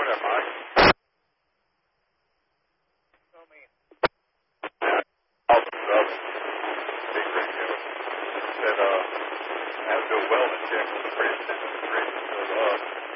there, Mike. So mean. All the subs. Big radio. Said, I had to do a wellness check on the bridge. The bridge was still up.